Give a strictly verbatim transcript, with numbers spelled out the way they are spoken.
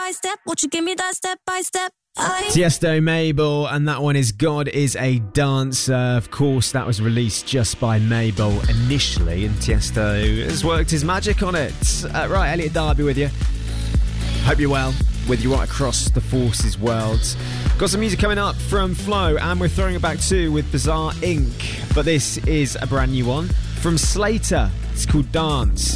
by step. Won't you give me that step by step? Tiesto, Mabel, and that one is God is a Dancer. Of course, that was released just by Mabel initially, and Tiesto has worked his magic on it. Uh, right, Elliot Darby with you. Hope you're well, with you right across the Forces world. Got some music coming up from Flo, and we're throwing it back too with Bizarre Incorporated. But this is a brand new one from Slater. It's called Dance.